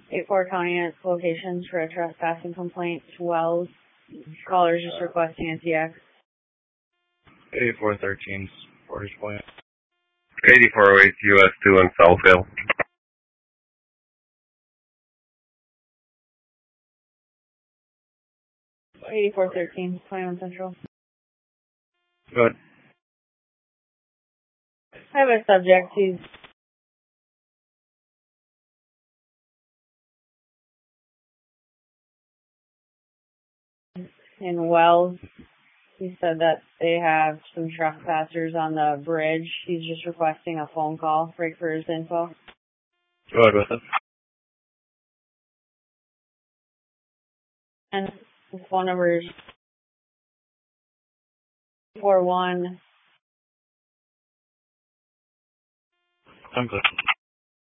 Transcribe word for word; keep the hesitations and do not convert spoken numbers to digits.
eight four County locations for a trespassing complaint to Wells. Caller is just requesting a T X. eighty-four thirteen, Portage Point. eighty-four oh eight U S two in Southfield. eighty-four thirteen, twenty-one Central. Good. I have a subject. He's in Wells. He said that they have some trespassers on the bridge. He's just requesting a phone call right for his info. Go ahead with it. And his phone number is four one. I'm good.